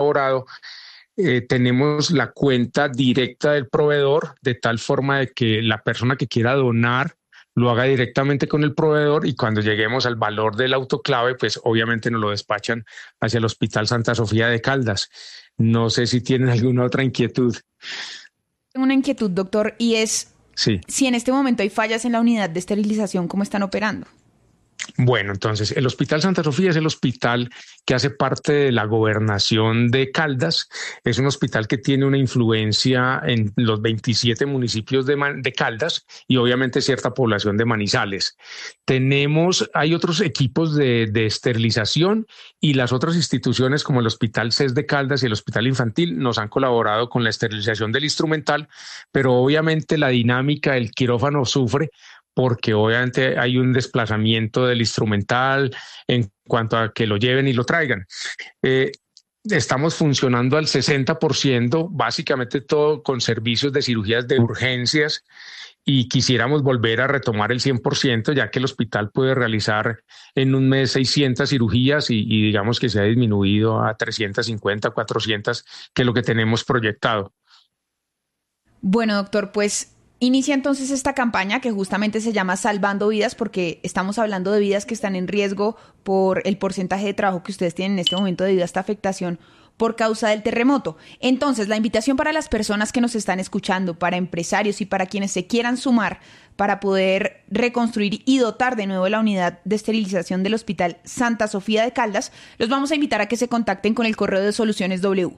colaborado, tenemos la cuenta directa del proveedor, de tal forma de que la persona que quiera donar lo haga directamente con el proveedor, y cuando lleguemos al valor del autoclave, pues obviamente nos lo despachan hacia el Hospital Santa Sofía de Caldas. No sé si tienen alguna otra inquietud. Tengo una inquietud, doctor, y es sí. Si en este momento hay fallas en la unidad de esterilización, ¿cómo están operando? Bueno, entonces el Hospital Santa Sofía es el hospital que hace parte de la gobernación de Caldas. Es un hospital que tiene una influencia en los 27 municipios de Caldas y obviamente cierta población de Manizales. Hay otros equipos de esterilización, y las otras instituciones como el Hospital CES de Caldas y el Hospital Infantil nos han colaborado con la esterilización del instrumental, pero obviamente la dinámica del quirófano sufre, porque obviamente hay un desplazamiento del instrumental en cuanto a que lo lleven y lo traigan. Estamos funcionando al 60%, básicamente todo con servicios de cirugías de urgencias, y quisiéramos volver a retomar el 100%, ya que el hospital puede realizar en un mes 600 cirugías y digamos que se ha disminuido a 350, 400, que es lo que tenemos proyectado. Bueno, doctor, pues inicia entonces esta campaña que justamente se llama Salvando Vidas, porque estamos hablando de vidas que están en riesgo por el porcentaje de trabajo que ustedes tienen en este momento debido a esta afectación por causa del terremoto. Entonces, la invitación para las personas que nos están escuchando, para empresarios y para quienes se quieran sumar para poder reconstruir y dotar de nuevo la unidad de esterilización del Hospital Santa Sofía de Caldas, los vamos a invitar a que se contacten con el correo de Soluciones W,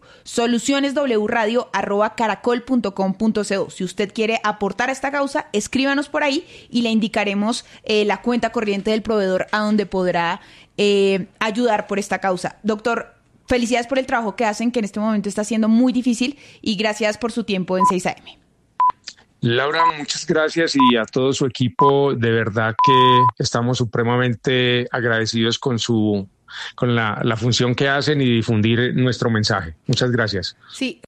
solucioneswradio@caracol.com.co. Si usted quiere aportar a esta causa, escríbanos por ahí y le indicaremos la cuenta corriente del proveedor a donde podrá ayudar por esta causa. Doctor, felicidades por el trabajo que hacen, que en este momento está siendo muy difícil, y gracias por su tiempo en 6 AM. Laura, muchas gracias, y a todo su equipo, de verdad que estamos supremamente agradecidos con la función que hacen y difundir nuestro mensaje. Muchas gracias. Sí.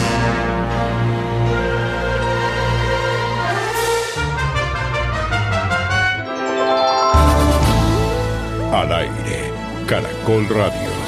Al aire, Caracol Radio.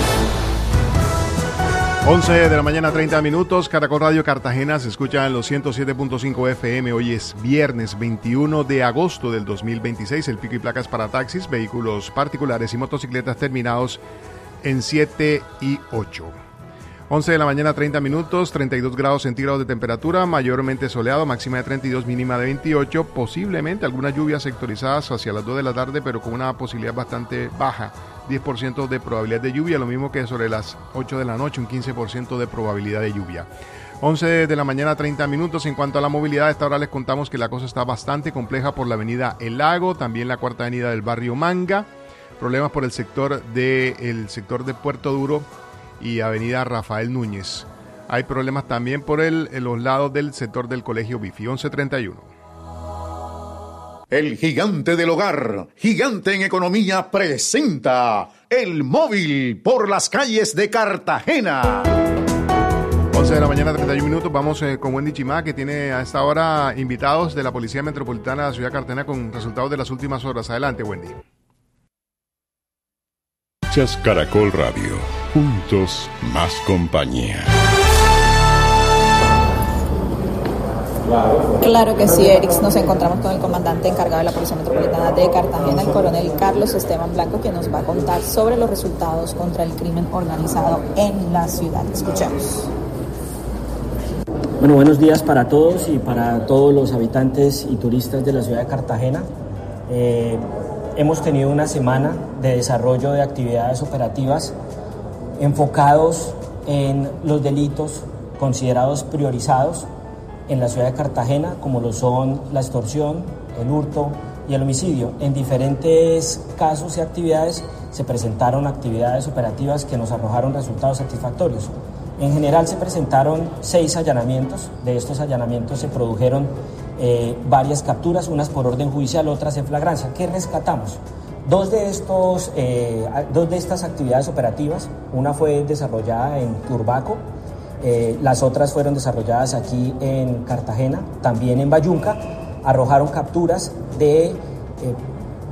11 de la mañana, 30 minutos. Caracol Radio Cartagena se escucha en los 107.5 FM. Hoy es viernes 21 de agosto del 2026. El pico y placas para taxis, vehículos particulares y motocicletas terminados en 7 y 8. 11 de la mañana, 30 minutos, 32 grados centígrados de temperatura, mayormente soleado, máxima de 32, mínima de 28. Posiblemente algunas lluvias sectorizadas hacia las 2 de la tarde, pero con una posibilidad bastante baja. 10% de probabilidad de lluvia, lo mismo que sobre las 8 de la noche, un 15% de probabilidad de lluvia. 11 de la mañana, 30 minutos. En cuanto a la movilidad, a esta hora les contamos que la cosa está bastante compleja por la avenida El Lago, también la cuarta avenida del barrio Manga, problemas por el sector de Puerto Duro y avenida Rafael Núñez. Hay problemas también por los lados del sector del colegio Bifi. 11:31. El gigante del hogar, gigante en economía, presenta El Móvil por las calles de Cartagena. 11 de la mañana, 31 minutos. Vamos con Wendy Chimá, que tiene a esta hora invitados de la Policía Metropolitana de la Ciudad de Cartagena con resultados de las últimas horas. Adelante, Wendy. Caracol Radio. Juntos, más compañía. Claro que sí, Erix. Nos encontramos con el comandante encargado de la Policía Metropolitana de Cartagena, el coronel Carlos Esteban Blanco, que nos va a contar sobre los resultados contra el crimen organizado en la ciudad. Escuchemos. Bueno, buenos días para todos y para todos los habitantes y turistas de la ciudad de Cartagena. Hemos tenido una semana de desarrollo de actividades operativas enfocados en los delitos considerados priorizados en la ciudad de Cartagena, como lo son la extorsión, el hurto y el homicidio. En diferentes casos y actividades se presentaron actividades operativas que nos arrojaron resultados satisfactorios. En general se presentaron 6 allanamientos. De estos allanamientos se produjeron varias capturas, unas por orden judicial, otras en flagrancia. ¿Qué rescatamos? Dos de estas actividades operativas, una fue desarrollada en Turbaco, las otras fueron desarrolladas aquí en Cartagena, también en Bayunca. Arrojaron capturas de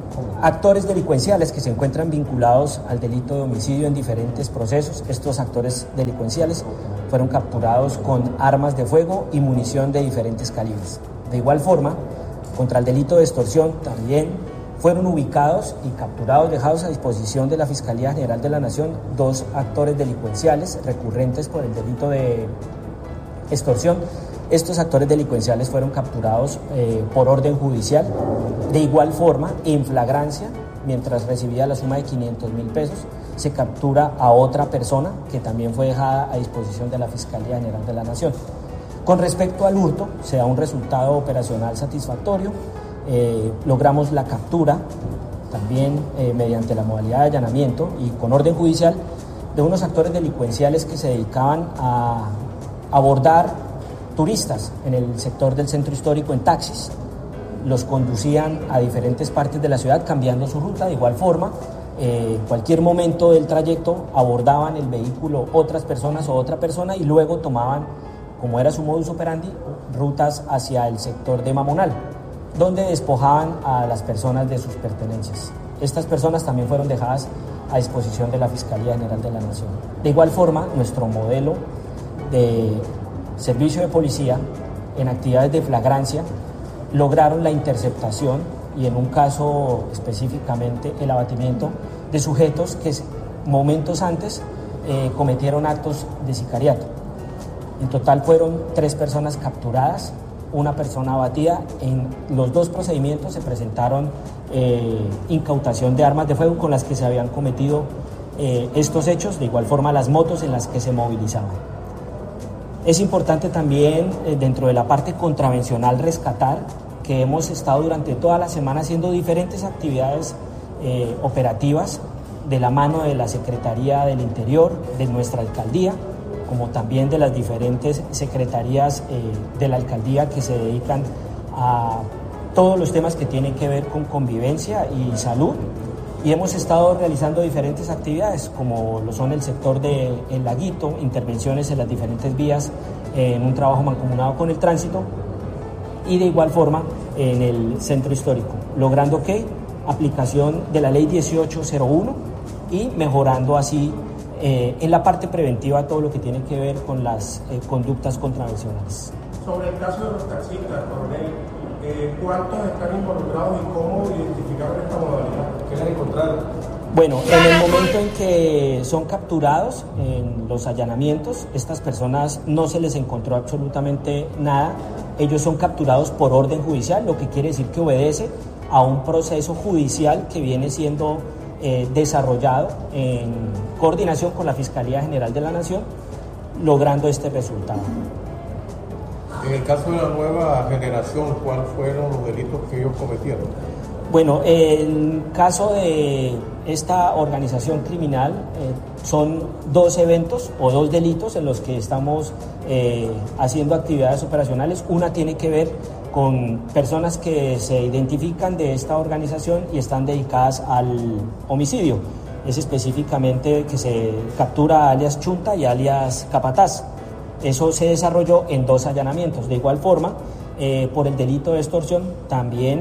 actores delincuenciales que se encuentran vinculados al delito de homicidio en diferentes procesos. Estos actores delincuenciales fueron capturados con armas de fuego y munición de diferentes calibres. De igual forma, contra el delito de extorsión también fueron ubicados y capturados, dejados a disposición de la Fiscalía General de la Nación, 2 actores delincuenciales recurrentes por el delito de extorsión. Estos actores delincuenciales fueron capturados por orden judicial. De igual forma, en flagrancia, mientras recibía la suma de 500.000 pesos, se captura a otra persona que también fue dejada a disposición de la Fiscalía General de la Nación. Con respecto al hurto, se da un resultado operacional satisfactorio. Logramos la captura, también mediante la modalidad de allanamiento y con orden judicial, de unos actores delincuenciales que se dedicaban a abordar turistas en el sector del centro histórico en taxis. Los conducían a diferentes partes de la ciudad cambiando su ruta. De igual forma, en cualquier momento del trayecto abordaban el vehículo otras personas o otra persona y luego tomaban, como era su modus operandi, rutas hacia el sector de Mamonal, donde despojaban a las personas de sus pertenencias. Estas personas también fueron dejadas a disposición de la Fiscalía General de la Nación. De igual forma, nuestro modelo de servicio de policía en actividades de flagrancia lograron la interceptación y en un caso específicamente el abatimiento de sujetos que momentos antes cometieron actos de sicariato. En total fueron 3 personas capturadas, 1 persona abatida. En los 2 procedimientos se presentaron incautación de armas de fuego con las que se habían cometido estos hechos, de igual forma las motos en las que se movilizaban. Es importante también, dentro de la parte contravencional, rescatar que hemos estado durante toda la semana haciendo diferentes actividades operativas de la mano de la Secretaría del Interior, de nuestra alcaldía, como también de las diferentes secretarías de la alcaldía que se dedican a todos los temas que tienen que ver con convivencia y salud. Y hemos estado realizando diferentes actividades, como lo son el sector del Laguito, intervenciones en las diferentes vías, en un trabajo mancomunado con el tránsito, y de igual forma en el centro histórico, logrando que aplicación de la ley 1801 y mejorando así en la parte preventiva todo lo que tiene que ver con las conductas contravencionales. Sobre el caso de los taxistas, coronel, ¿cuántos están involucrados y cómo identificaron esta modalidad? ¿Qué les encontraron? Bueno, en el momento en que son capturados en los allanamientos, estas personas no se les encontró absolutamente nada. Ellos son capturados por orden judicial, lo que quiere decir que obedece a un proceso judicial que viene siendo desarrollado en coordinación con la Fiscalía General de la Nación, logrando este resultado. En el caso de la nueva generación, ¿cuáles fueron los delitos que ellos cometieron? Bueno, el caso de esta organización criminal son 2 eventos o 2 delitos en los que estamos haciendo actividades operacionales. Una tiene que ver con personas que se identifican de esta organización y están dedicadas al homicidio. Es específicamente que se captura a alias Chunta y alias Capataz. Eso se desarrolló en 2 allanamientos. De igual forma, por el delito de extorsión, también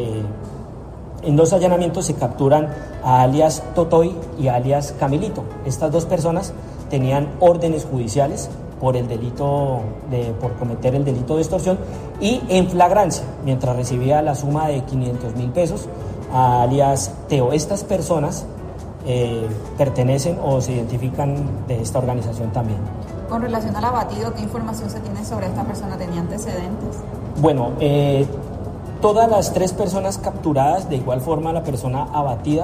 en 2 allanamientos se capturan a alias Totoy y alias Camilito. Estas 2 personas tenían órdenes judiciales por el delito por cometer el delito de extorsión y en flagrancia, mientras recibía la suma de 500.000 pesos a alias Teo. Estas personas pertenecen o se identifican de esta organización también. Con relación al abatido, ¿qué información se tiene sobre esta persona? ¿Tenía antecedentes? Bueno, todas las 3 personas capturadas, de igual forma la persona abatida,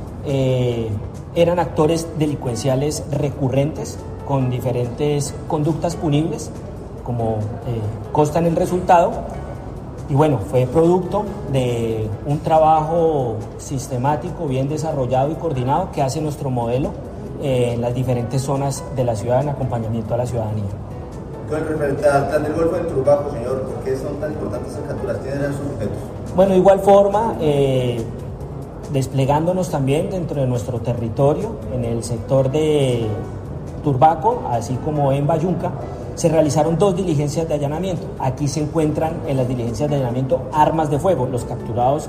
eran actores delincuenciales recurrentes con diferentes conductas punibles, como consta en el resultado. Y bueno, fue producto de un trabajo sistemático, bien desarrollado y coordinado que hace nuestro modelo en las diferentes zonas de la ciudad en acompañamiento a la ciudadanía. Con referente al plan del Golfo del Turbaco, señor, ¿por qué son tan importantes esas capturas? ¿Quiénes eran sus sujetos? Bueno, de igual forma, desplegándonos también dentro de nuestro territorio, en el sector de Turbaco, así como en Bayunca, se realizaron 2 diligencias de allanamiento. Aquí se encuentran en las diligencias de allanamiento armas de fuego. Los capturados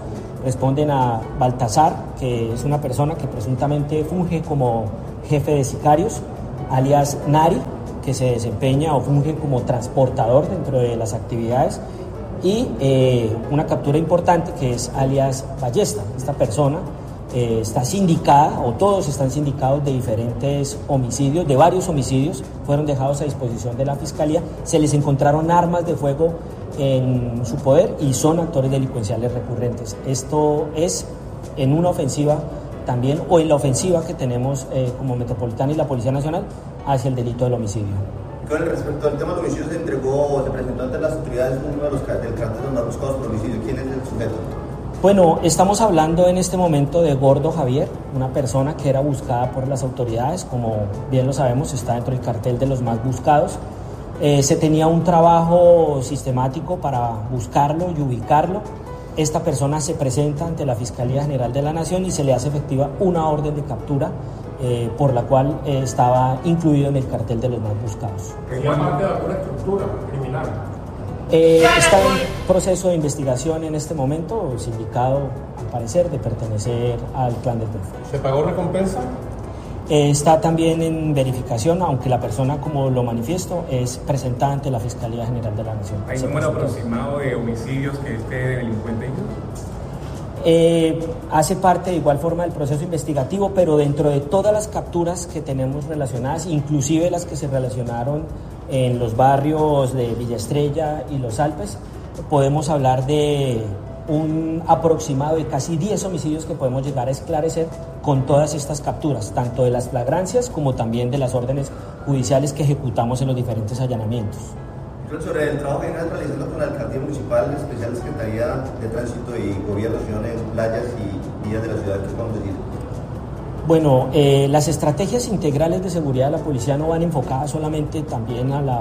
responden a Baltasar, que es una persona que presuntamente funge como jefe de sicarios, alias Nari, que se desempeña o funge como transportador dentro de las actividades, y una captura importante que es alias Ballesta. Esta persona está sindicada, o todos están sindicados de diferentes homicidios, de varios homicidios, fueron dejados a disposición de la Fiscalía, se les encontraron armas de fuego en su poder y son actores delincuenciales recurrentes. Esto es en una ofensiva también, o en la ofensiva que tenemos como Metropolitana y la Policía Nacional hacia el delito del homicidio. Con respecto al tema del homicidio, se entregó o se presentó ante las autoridades uno de los carteles más buscados por homicidio. ¿Quién es el sujeto? Bueno, estamos hablando en este momento de Gordo Javier, una persona que era buscada por las autoridades, como bien lo sabemos, está dentro del cartel de los más buscados. Se tenía un trabajo sistemático para buscarlo y ubicarlo. Esta persona se presenta ante la Fiscalía General de la Nación y se le hace efectiva una orden de captura por la cual estaba incluido en el cartel de los más buscados. ¿Tenía parte de alguna estructura criminal? Está en proceso de investigación en este momento, sindicado al parecer de pertenecer al clan del Golfo. ¿Se pagó recompensa? Está también en verificación, aunque la persona, como lo manifiesto, es presentada ante la Fiscalía General de la Nación. ¿Hay un número aproximado de homicidios que este delincuente hizo? Hace parte de igual forma del proceso investigativo, pero dentro de todas las capturas que tenemos relacionadas, inclusive las que se relacionaron en los barrios de Villa Estrella y Los Alpes, podemos hablar de un aproximado de casi 10 homicidios que podemos llegar a esclarecer con todas estas capturas, tanto de las flagrancias como también de las órdenes judiciales que ejecutamos en los diferentes allanamientos. Sobre el trabajo que viene realizando con la Alcaldía Municipal, especial Secretaría de Tránsito y Gobierno en playas y vías de la ciudad, ¿qué podemos decir? Bueno, las estrategias integrales de seguridad de la policía no van enfocadas solamente también a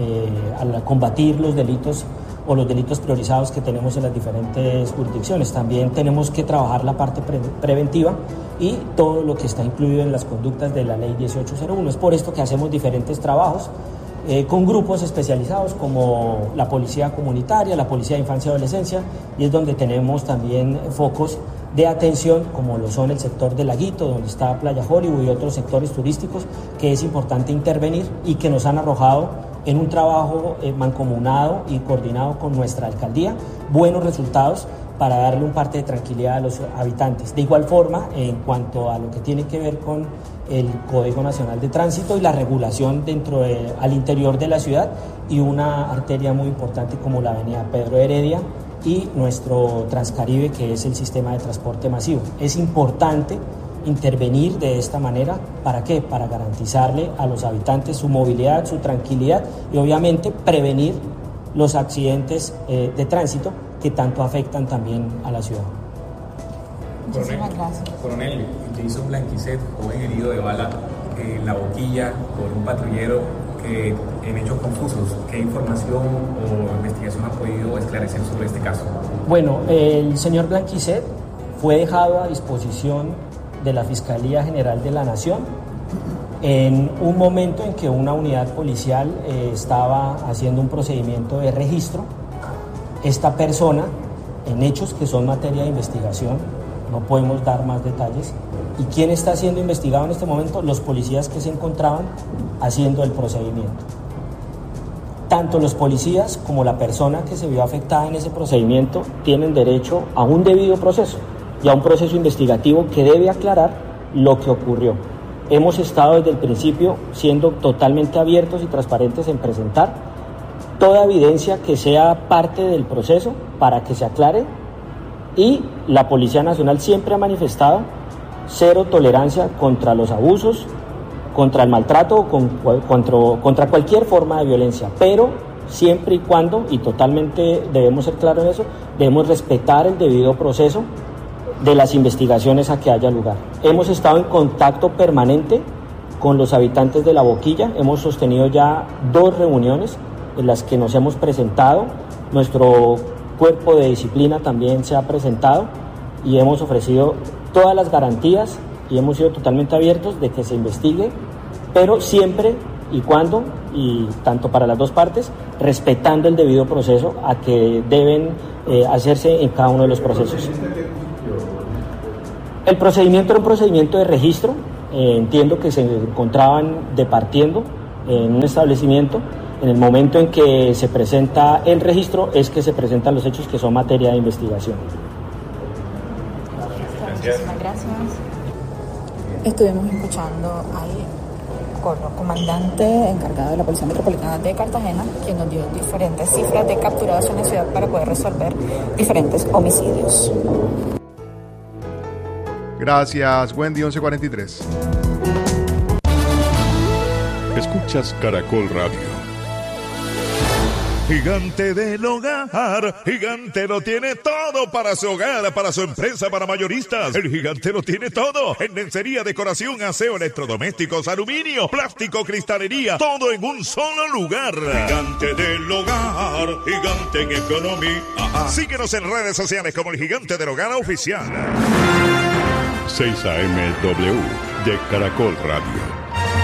combatir los delitos o los delitos priorizados que tenemos en las diferentes jurisdicciones. También tenemos que trabajar la parte preventiva y todo lo que está incluido en las conductas de la Ley 1801. Es por esto que hacemos diferentes trabajos con grupos especializados como la Policía Comunitaria, la Policía de Infancia y Adolescencia, y es donde tenemos también focos de atención como lo son el sector del Laguito, donde está Playa Hollywood y otros sectores turísticos que es importante intervenir y que nos han arrojado en un trabajo mancomunado y coordinado con nuestra alcaldía buenos resultados para darle un parte de tranquilidad a los habitantes. De igual forma, en cuanto a lo que tiene que ver con el Código Nacional de Tránsito y la regulación al interior de la ciudad y una arteria muy importante como la avenida Pedro Heredia y nuestro Transcaribe, que es el sistema de transporte masivo. Es importante intervenir de esta manera, ¿para qué? Para garantizarle a los habitantes su movilidad, su tranquilidad y obviamente prevenir los accidentes de tránsito que tanto afectan también a la ciudad. Muchísimas gracias. Coronel, Jason Blanquicet, joven herido de bala en la boquilla por un patrullero en hechos confusos. ¿Qué información o investigación ha podido esclarecer sobre este caso? Bueno, el señor Blanquicet fue dejado a disposición de la Fiscalía General de la Nación en un momento en que una unidad policial estaba haciendo un procedimiento de registro. Esta persona, en hechos que son materia de investigación, no podemos dar más detalles. ¿Y quién está siendo investigado en este momento? Los policías que se encontraban haciendo el procedimiento. Tanto los policías como la persona que se vio afectada en ese procedimiento tienen derecho a un debido proceso y a un proceso investigativo que debe aclarar lo que ocurrió. Hemos estado desde el principio siendo totalmente abiertos y transparentes en presentar toda evidencia que sea parte del proceso para que se aclare, y la Policía Nacional siempre ha manifestado cero tolerancia contra los abusos, contra el maltrato o contra cualquier forma de violencia, pero siempre y cuando, y totalmente debemos ser claros en eso, debemos respetar el debido proceso de las investigaciones a que haya lugar. Hemos estado en contacto permanente con los habitantes de La Boquilla, hemos sostenido ya 2 reuniones en las que nos hemos presentado, nuestro cuerpo de disciplina también se ha presentado y hemos ofrecido todas las garantías y hemos sido totalmente abiertos de que se investigue, pero siempre y cuando, y tanto para las dos partes, respetando el debido proceso a que deben hacerse en cada uno de los procesos. El procedimiento era un procedimiento de registro. Entiendo que se encontraban departiendo en un establecimiento. En el momento en que se presenta el registro es que se presentan los hechos que son materia de investigación. Muchísimas gracias. Estuvimos escuchando al comandante encargado de la Policía Metropolitana de Cartagena, quien nos dio diferentes cifras de capturados en la ciudad para poder resolver diferentes homicidios. Gracias, Wendy, 11:43. Escuchas Caracol Radio. Gigante del Hogar, Gigante lo tiene todo para su hogar, para su empresa, para mayoristas. El Gigante lo tiene todo en lencería, decoración, aseo, electrodomésticos, aluminio, plástico, cristalería, todo en un solo lugar. Gigante del Hogar, Gigante en economía. Síguenos en redes sociales como el Gigante del Hogar Oficial. 6 AMW de Caracol Radio.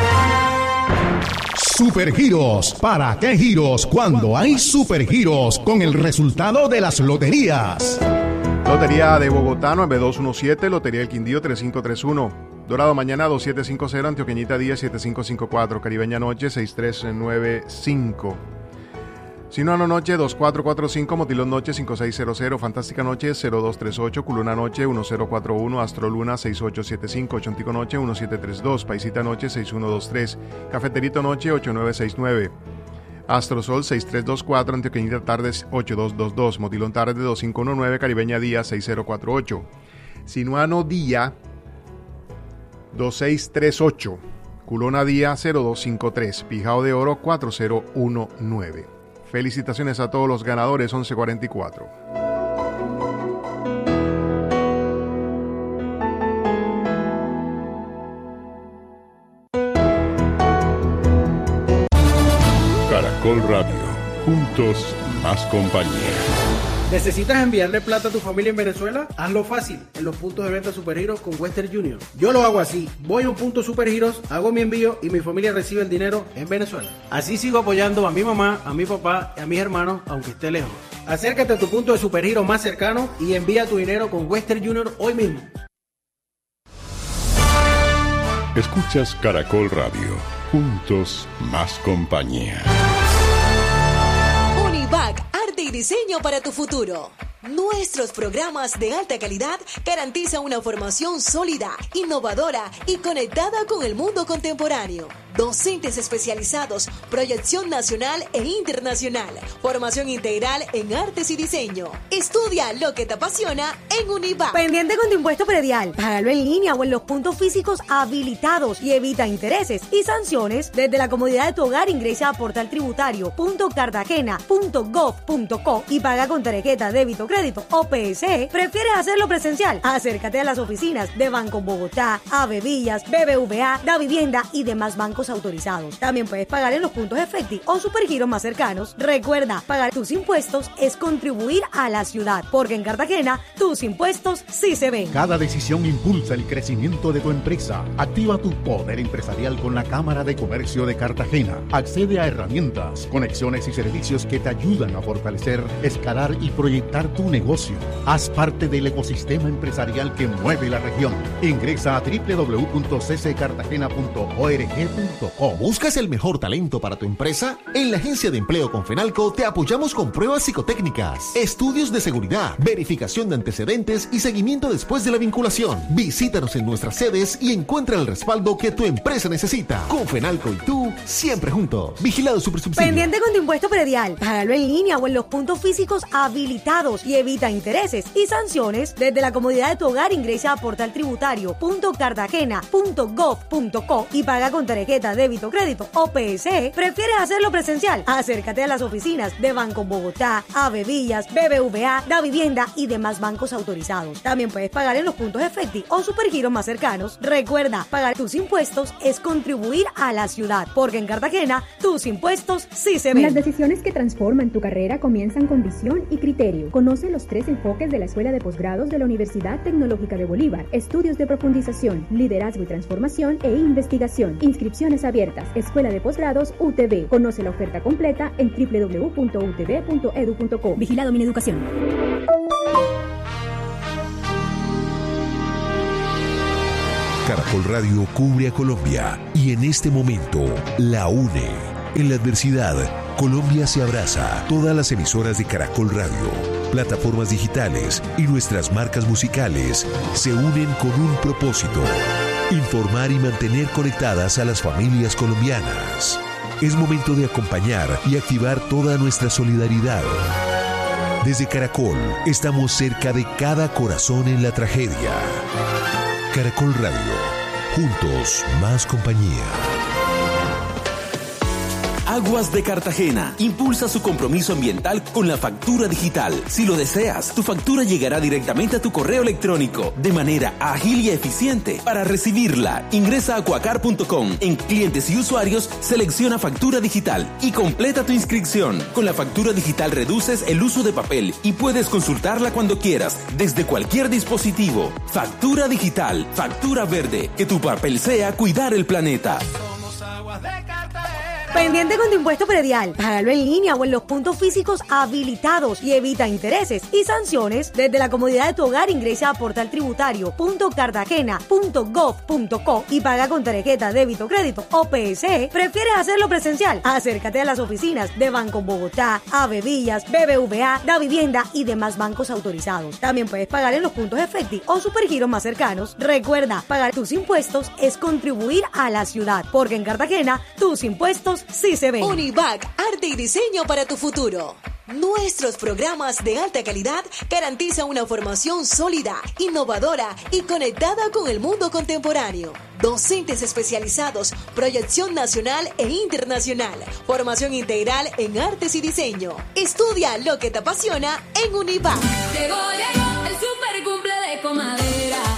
Supergiros. ¿Para qué giros cuando hay supergiros con el resultado de las loterías? Lotería de Bogotá 9217, Lotería del Quindío 3531, Dorado mañana 2750, Antioqueñita día 7554, Caribeña noche 6395. Sinuano noche 2445, Motilón noche 5600, Fantástica noche 0238, Culuna noche 1041, Astroluna 6875, Chontico noche 1732, Paisita noche 6123, Cafeterito noche 8969, Astrosol 6324, Antioqueñita tarde 8222, Motilón tarde 2519, Caribeña día 6048, Sinuano día 2638, Culona día 0253, Pijao de Oro 4019. Felicitaciones a todos los ganadores, 11:44. Caracol Radio, juntos más compañía. ¿Necesitas enviarle plata a tu familia en Venezuela? Hazlo fácil, en los puntos de venta Supergiros con Western Union. Yo lo hago así, voy a un punto Supergiros, hago mi envío y mi familia recibe el dinero en Venezuela. Así sigo apoyando a mi mamá, a mi papá y a mis hermanos, aunque esté lejos. Acércate a tu punto de Supergiros más cercano y envía tu dinero con Western Union hoy mismo. Escuchas Caracol Radio, juntos más compañía. Univac, arte y diseño para tu futuro. Nuestros programas de alta calidad garantizan una formación sólida, innovadora y conectada con el mundo contemporáneo. Docentes especializados, proyección nacional e internacional, formación integral en artes y diseño. Estudia lo que te apasiona en Univac. Pendiente con tu impuesto predial, págalo en línea o en los puntos físicos habilitados y evita intereses y sanciones desde la comodidad de tu hogar. Ingresa a portaltributario.cartagena.gov.co y paga con tarjeta débito, crédito o PSE. ¿Prefieres hacerlo presencial? Acércate a las oficinas de Banco Bogotá, Avevillas, BBVA, Da Vivienda y demás bancos autorizados. También puedes pagar en los puntos Efecti o Supergiros más cercanos. Recuerda, pagar tus impuestos es contribuir a la ciudad, porque en Cartagena tus impuestos sí se ven. Cada decisión impulsa el crecimiento de tu empresa. Activa tu poder empresarial con la Cámara de Comercio de Cartagena. Accede a herramientas, conexiones y servicios que te ayudan a fortalecer, escalar y proyectar tu negocio. Haz parte del ecosistema empresarial que mueve la región. Ingresa a www.cccartagena.org.co. ¿Buscas el mejor talento para tu empresa? En la Agencia de Empleo Confenalco te apoyamos con pruebas psicotécnicas, estudios de seguridad, verificación de antecedentes y seguimiento después de la vinculación. Visítanos en nuestras sedes y encuentra el respaldo que tu empresa necesita. Confenalco y tú, siempre juntos. Vigilado Supersubsidio. Pendiente con tu impuesto predial, págalo en línea o en los puntos físicos habilitados y evita intereses y sanciones desde la comodidad de tu hogar. Ingresa a portaltributario.cartagena.gov.co y paga con tarjeta débito, crédito o PSE. ¿Prefieres hacerlo presencial? Acércate a las oficinas de Banco Bogotá, Avevillas, BBVA, Da Vivienda y demás bancos autorizados. También puedes pagar en los puntos Efecti o Supergiros más cercanos. Recuerda, pagar tus impuestos es contribuir a la ciudad, porque en Cartagena tus impuestos sí se ven. Las decisiones que transforman tu carrera comienzan con visión y criterio. Conoce los 3 enfoques de la Escuela de Posgrados de la Universidad Tecnológica de Bolívar: estudios de profundización, liderazgo y transformación e investigación. Inscripciones abiertas. Escuela de Posgrados UTB. Conoce la oferta completa en www.utb.edu.co. Vigilado Mineducación. Caracol Radio cubre a Colombia y en este momento la une. En la adversidad, Colombia se abraza. Todas las emisoras de Caracol Radio, plataformas digitales y nuestras marcas musicales se unen con un propósito: informar y mantener conectadas a las familias colombianas. Es momento de acompañar y activar toda nuestra solidaridad. Desde Caracol, estamos cerca de cada corazón en la tragedia. Caracol Radio, juntos, más compañía. Aguas de Cartagena impulsa su compromiso ambiental con la factura digital. Si lo deseas, tu factura llegará directamente a tu correo electrónico de manera ágil y eficiente. Para recibirla, ingresa a Cuacar.com. En clientes y usuarios, selecciona factura digital y completa tu inscripción. Con la factura digital reduces el uso de papel y puedes consultarla cuando quieras, desde cualquier dispositivo. Factura digital, factura verde. Que tu papel sea cuidar el planeta. Pendiente con tu impuesto predial. Págalo en línea o en los puntos físicos habilitados y evita intereses y sanciones. Desde la comodidad de tu hogar, ingresa a portaltributario.cartagena.gov.co y paga con tarjeta débito, crédito o PSE. ¿Prefieres hacerlo presencial? Acércate a las oficinas de Banco Bogotá, Avevillas, BBVA, Davivienda y demás bancos autorizados. También puedes pagar en los puntos Efecti o Supergiros más cercanos. Recuerda, pagar tus impuestos es contribuir a la ciudad, porque en Cartagena tus impuestos sí se ven. Univac, arte y diseño para tu futuro. Nuestros programas de alta calidad garantizan una formación sólida, innovadora y conectada con el mundo contemporáneo. Docentes especializados, proyección nacional e internacional, formación integral en artes y diseño. Estudia lo que te apasiona en Univac. Llegó el super cumple de Comadera.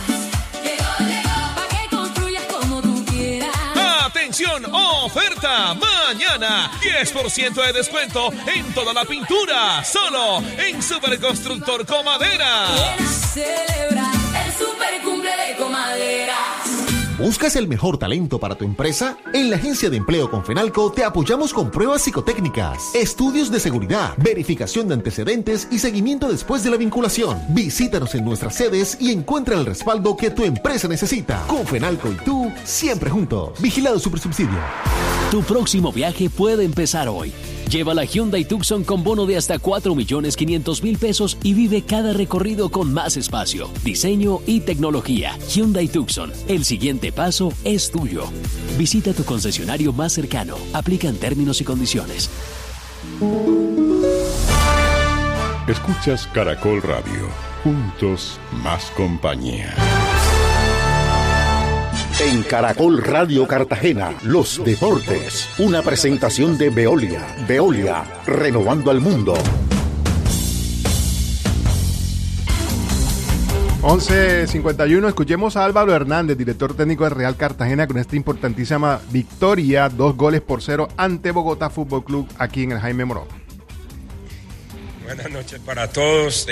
¡Atención! ¡Oferta! Mañana 10% de descuento en toda la pintura, solo en Superconstructor Comadera. Celebra el super cumple de Comadera. ¿Buscas el mejor talento para tu empresa? En la Agencia de Empleo Confenalco te apoyamos con pruebas psicotécnicas, estudios de seguridad, verificación de antecedentes y seguimiento después de la vinculación. Visítanos en nuestras sedes y encuentra el respaldo que tu empresa necesita. Confenalco y tú, siempre juntos. Vigilado Supersubsidio. Tu próximo viaje puede empezar hoy. Lleva la Hyundai Tucson con bono de hasta 4.500.000 pesos y vive cada recorrido con más espacio, diseño y tecnología. Hyundai Tucson, el siguiente paso es tuyo. Visita tu concesionario más cercano. Aplican términos y condiciones. Escuchas Caracol Radio. Juntos, más compañía. En Caracol Radio Cartagena, los deportes. Una presentación de Veolia. Veolia, renovando al mundo. 11:51, escuchemos a Álvaro Hernández, director técnico del Real Cartagena, con esta importantísima victoria, 2-0 ante Bogotá Fútbol Club aquí en el Jaime Morón. Buenas noches para todos.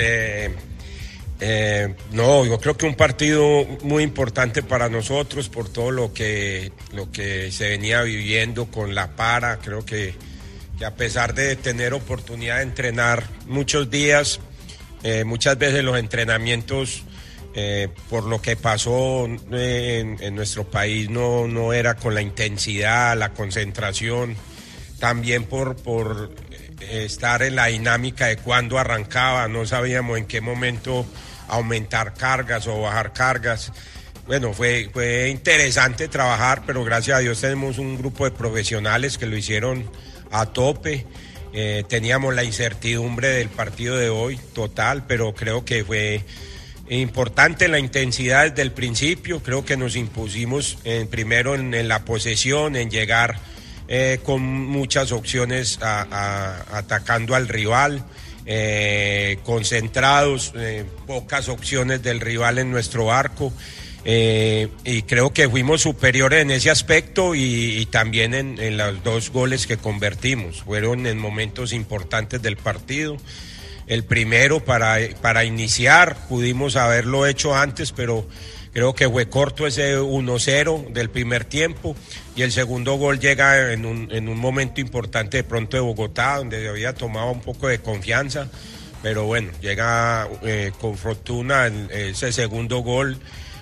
Yo creo que un partido muy importante para nosotros por todo lo que se venía viviendo con la para. Creo que a pesar de tener oportunidad de entrenar muchos días, muchas veces los entrenamientos por lo que pasó en nuestro país no era con la intensidad, la concentración, también por estar en la dinámica de cuándo arrancaba, no sabíamos en qué momento aumentar cargas o bajar cargas. Bueno, fue interesante trabajar, pero gracias a Dios tenemos un grupo de profesionales que lo hicieron a tope. Teníamos la incertidumbre del partido de hoy total, pero creo que fue importante la intensidad desde el principio. Creo que nos impusimos primero en la posesión, en llegar con muchas opciones atacando al rival. Concentrados, pocas opciones del rival en nuestro arco, y creo que fuimos superiores en ese aspecto y también en los 2 goles que convertimos. Fueron en momentos importantes del partido. El primero para iniciar, pudimos haberlo hecho antes, pero creo que fue corto ese 1-0 del primer tiempo, y el segundo gol llega en un momento importante de pronto de Bogotá, donde había tomado un poco de confianza, pero bueno, llega con fortuna ese segundo gol,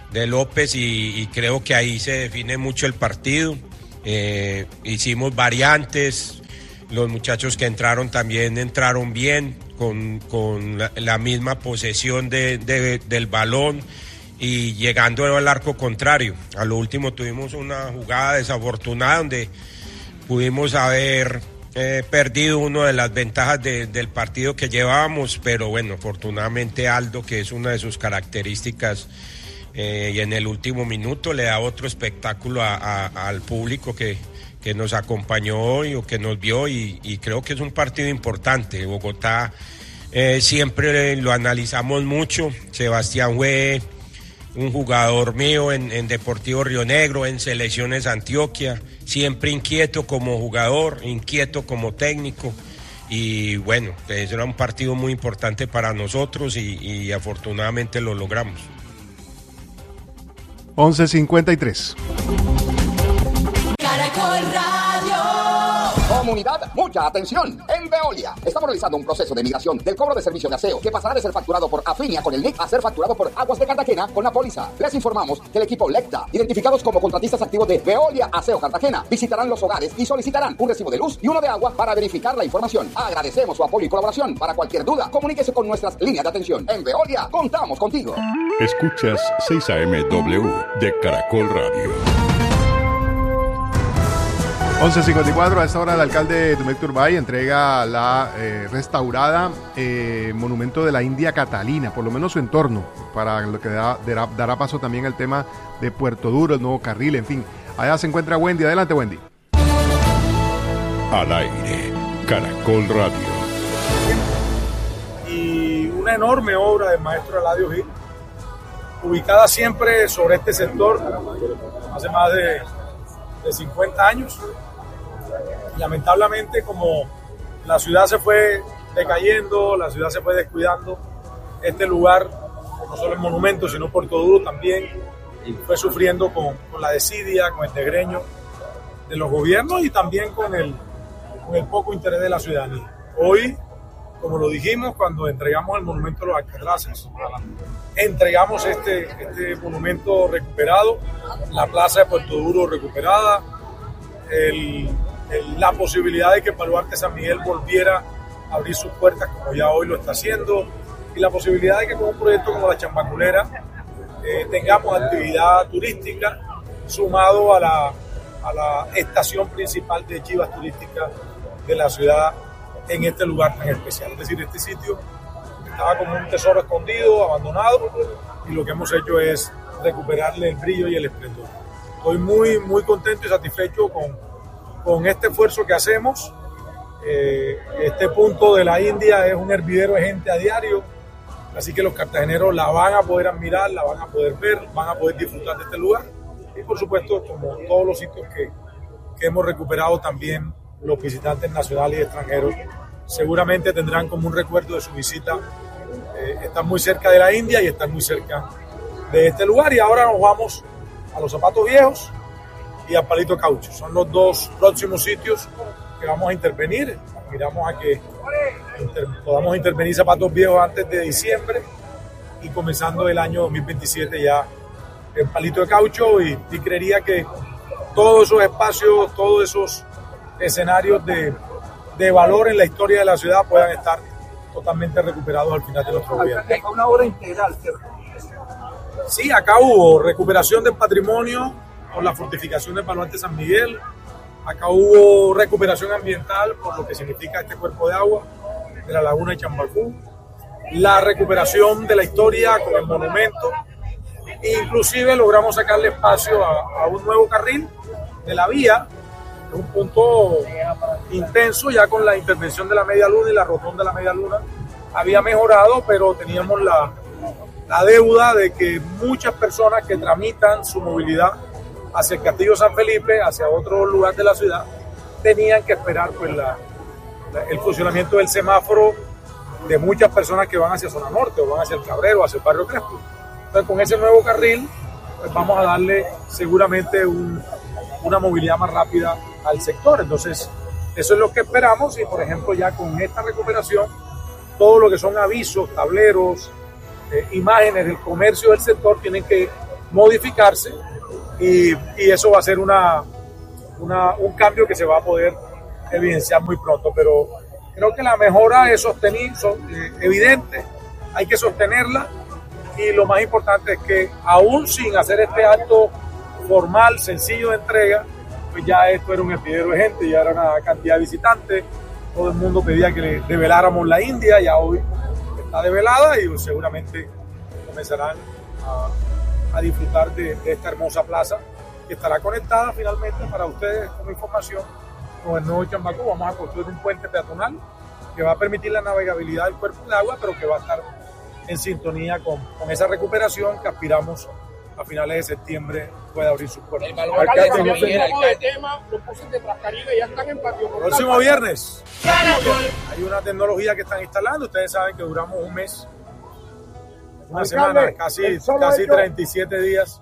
López y creo que ahí se define mucho el partido. Hicimos variantes, los muchachos que entraron también entraron bien, con la misma posesión del balón y llegando al arco contrario. A lo último tuvimos una jugada desafortunada donde pudimos haber perdido una de las ventajas del partido que llevábamos, pero bueno, afortunadamente Aldo, que es una de sus características, y en el último minuto le da otro espectáculo al público que nos acompañó hoy o que nos vio, y creo que es un partido importante. Bogotá siempre lo analizamos mucho. Sebastián fue un jugador mío en Deportivo Río Negro, en Selecciones Antioquia, siempre inquieto como jugador, inquieto como técnico, y bueno, era un partido muy importante para nosotros y afortunadamente lo logramos. 11:53. Caracol Radio. Comunidad, mucha atención. En Veolia estamos realizando un proceso de migración del cobro de servicio de aseo que pasará de ser facturado por Afinia con el NIC a ser facturado por Aguas de Cartagena con la póliza. Les informamos que el equipo Lecta, identificados como contratistas activos de Veolia Aseo Cartagena, visitarán los hogares y solicitarán un recibo de luz y uno de agua para verificar la información. Agradecemos su apoyo y colaboración. Para cualquier duda, comuníquese con nuestras líneas de atención. En Veolia, contamos contigo. Escuchas 6 AM-W de Caracol Radio. 11:54, a esta hora el alcalde Dumec Turbay entrega la restaurada monumento de la India Catalina, por lo menos su entorno, para lo que dará paso también al tema de Puerto Duro, el nuevo carril, en fin. Allá se encuentra Wendy. Adelante, Wendy. Al aire, Caracol Radio. Y una enorme obra del maestro Eladio Gil, ubicada siempre sobre este sector, hace más de 50 años. Lamentablemente, como la ciudad se fue decayendo, la ciudad se fue descuidando, este lugar, no solo el monumento, sino Puerto Duro también, fue sufriendo con la desidia, con el desgreño de los gobiernos y también con el poco interés de la ciudadanía. Hoy, como lo dijimos cuando entregamos el monumento a los Alcatraces, entregamos este monumento recuperado, la plaza de Puerto Duro recuperada, la posibilidad de que Baluarte San Miguel volviera a abrir sus puertas como ya hoy lo está haciendo, y la posibilidad de que con un proyecto como la Chambaculera tengamos actividad turística sumado a la estación principal de chivas turísticas de la ciudad en este lugar tan especial. Es decir, este sitio estaba como un tesoro escondido, abandonado, y lo que hemos hecho es recuperarle el brillo y el esplendor. Estoy muy, muy contento y satisfecho con este esfuerzo que hacemos. Este punto de la India es un hervidero de gente a diario, así que los cartageneros la van a poder admirar, la van a poder ver, van a poder disfrutar de este lugar. Y por supuesto, como todos los sitios que hemos recuperado, también los visitantes nacionales y extranjeros seguramente tendrán como un recuerdo de su visita. Están muy cerca de la India y están muy cerca de este lugar. Y ahora nos vamos a los Zapatos Viejos y a Palito Caucho. Son los dos próximos sitios que vamos a intervenir. Miramos a que podamos intervenir Zapatos Viejos antes de diciembre y comenzando el año 2027 ya en Palito de Caucho, y creería que todos esos espacios, todos esos escenarios de valor en la historia de la ciudad puedan estar totalmente recuperados al final de nuestro gobierno. Es una obra integral, ¿cierto? Sí, acá hubo recuperación del patrimonio por la fortificación del Baluarte San Miguel, acá hubo recuperación ambiental por lo que significa este cuerpo de agua de la laguna de Chambacú, la recuperación de la historia con el monumento, inclusive logramos sacarle espacio a un nuevo carril de la vía, un punto intenso ya con la intervención de la Media Luna, y la rotonda de la Media Luna había mejorado, pero teníamos la deuda de que muchas personas que tramitan su movilidad hacia el Castillo San Felipe, hacia otro lugar de la ciudad, tenían que esperar pues el funcionamiento del semáforo de muchas personas que van hacia zona norte o van hacia el Cabrero, hacia el barrio Crespo. Entonces, con ese nuevo carril pues vamos a darle seguramente una movilidad más rápida al sector. Entonces, eso es lo que esperamos, y por ejemplo ya con esta recuperación, todo lo que son avisos, tableros, imágenes del comercio del sector tienen que modificarse y eso va a ser un cambio que se va a poder evidenciar muy pronto, pero creo que la mejora es evidente, hay que sostenerla y lo más importante es que aún sin hacer este acto formal, sencillo de entrega, pues ya esto era un hervidero de gente, ya era una cantidad de visitantes, todo el mundo pedía que le develáramos la India, ya hoy está develada y seguramente comenzarán a disfrutar de esta hermosa plaza que estará conectada finalmente para ustedes como información con el nuevo Chambacú. Vamos a construir un puente peatonal que va a permitir la navegabilidad del cuerpo de agua, pero que va a estar en sintonía con esa recuperación que aspiramos a finales de septiembre pueda abrir sus puertas. Los buses de Trascaribe ya están en Patio Portal. Próximo viernes hay una tecnología que están instalando. Ustedes saben que duramos un mes, una semana, casi 37 días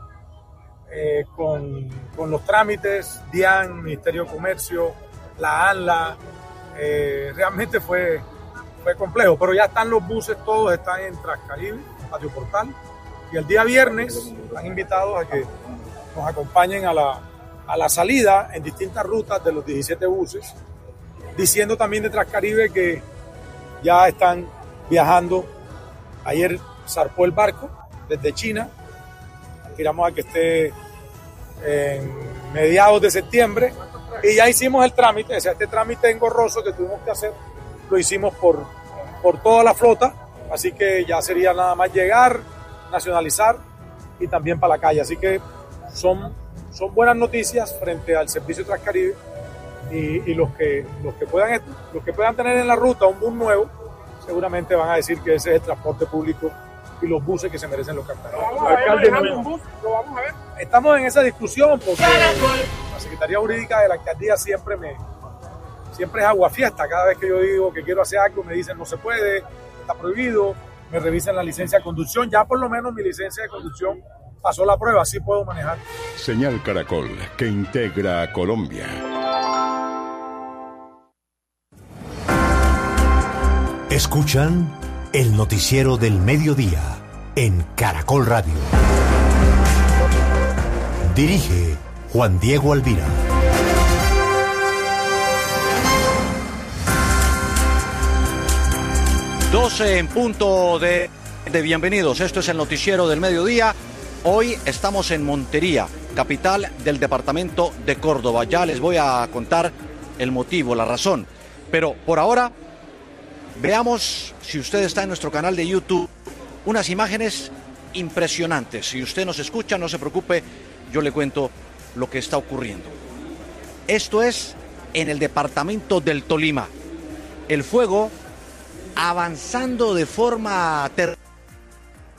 con los trámites, DIAN, Ministerio de Comercio, la ANLA. Realmente fue complejo, pero ya están los buses, todos están en Trascaribe, Patio Portal. Y el día viernes están invitados a que nos acompañen a la salida en distintas rutas de los 17 buses, diciendo también de Trascaribe que ya están viajando. Ayer zarpó el barco desde China, aspiramos a que esté en mediados de septiembre y ya hicimos el trámite, o sea, este trámite engorroso que tuvimos que hacer, lo hicimos por toda la flota, así que ya sería nada más llegar, nacionalizar y también para la calle, así que son buenas noticias frente al servicio Trascaribe y los que puedan tener en la ruta un bus nuevo seguramente van a decir que ese es el transporte público y los buses que se merecen los cartageneros. ¿Lo vamos a ver? Estamos en esa discusión porque la Secretaría Jurídica de la Alcaldía siempre es aguafiesta. Cada vez que yo digo que quiero hacer algo me dicen no se puede, está prohibido, me revisan la licencia de conducción. Ya por lo menos mi licencia de conducción pasó la prueba, así puedo manejar. Señal Caracol, que integra a Colombia. Escuchan el noticiero del mediodía en Caracol Radio. Dirige Juan Diego Alvira. En punto de bienvenidos. Esto es el noticiero del mediodía. Hoy estamos en Montería, capital del departamento de Córdoba. Ya les voy a contar el motivo, la razón. Pero por ahora, veamos, si usted está en nuestro canal de YouTube, unas imágenes impresionantes. Si usted nos escucha, no se preocupe, yo le cuento lo que está ocurriendo. Esto es en el departamento del Tolima. El fuego avanzando de forma terrible